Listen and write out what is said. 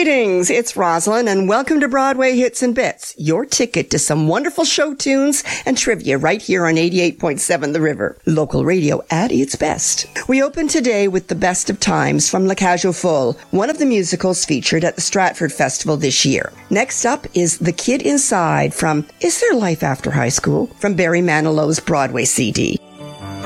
Greetings, it's Rosalind, and welcome to Broadway Hits and Bits, your ticket to some wonderful show tunes and trivia right here on 88.7 The River, local radio at its best. We open today with The Best of Times from La Cage aux Folles, one of the musicals featured at the Stratford Festival this year. Next up is The Kid Inside from Is There Life After High School from Barry Manilow's Broadway CD.